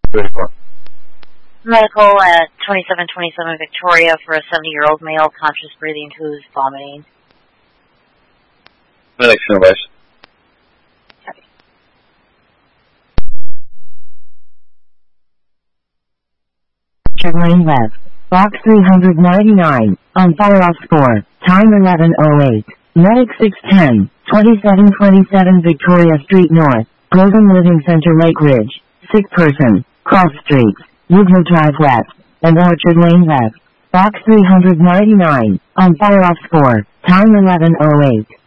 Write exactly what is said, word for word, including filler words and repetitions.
thirty-four. Medical at twenty-seven twenty-seven Victoria for a seventy-year-old male, conscious breathing, who's vomiting. Medic standby. Lane left. Box three ninety-nine. On fire off score. Time eleven oh eight. Medic six ten. twenty-seven twenty-seven Victoria Street North. Golden Living Center Lake Ridge. Sick person. Cross streets. Woodhill Drive left. And Orchard Lane left. Box three ninety-nine. On fire off score. Time eleven oh eight.